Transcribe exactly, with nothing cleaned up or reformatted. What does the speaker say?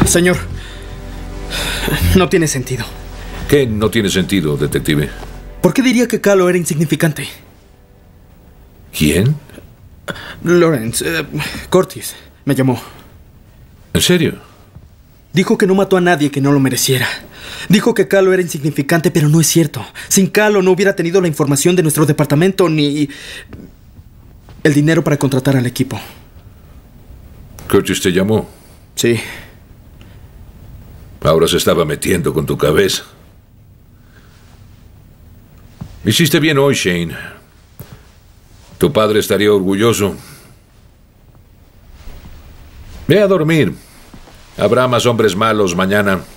Señor, no tiene sentido. ¿Qué no tiene sentido, detective? ¿Por qué diría que Calo era insignificante? ¿Quién? Lawrence, eh, Curtis, me llamó. ¿En serio? Dijo que no mató a nadie que no lo mereciera. Dijo que Calo era insignificante, pero no es cierto. Sin Calo no hubiera tenido la información de nuestro departamento ni el dinero para contratar al equipo. ¿Curtis te llamó? Sí. Ahora se estaba metiendo con tu cabeza. Hiciste bien hoy, Shane. Tu padre estaría orgulloso. Ve a dormir. Habrá más hombres malos mañana.